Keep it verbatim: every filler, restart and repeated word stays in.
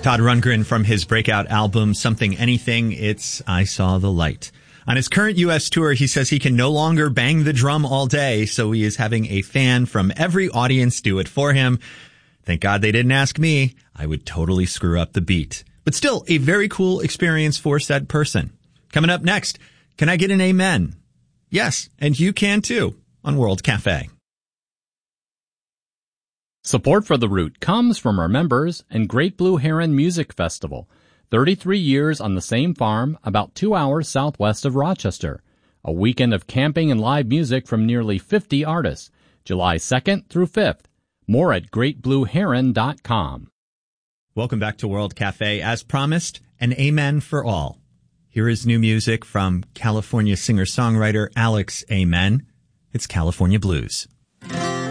Todd Rundgren from his breakout album, Something Anything, it's I Saw the Light. On his current U S tour, he says he can no longer bang the drum all day, so he is having a fan from every audience do it for him. Thank God they didn't ask me. I would totally screw up the beat. But still, a very cool experience for said person. Coming up next, can I get an amen? Yes, and you can too, on World Cafe. Support for The Root comes from our members and Great Blue Heron Music Festival. thirty-three years on the same farm, about two hours southwest of Rochester. A weekend of camping and live music from nearly fifty artists. July second through fifth. More at great blue heron dot com. Welcome back to World Cafe. As promised, an amen for all. Here is new music from California singer-songwriter Alex Amen. It's California Blues.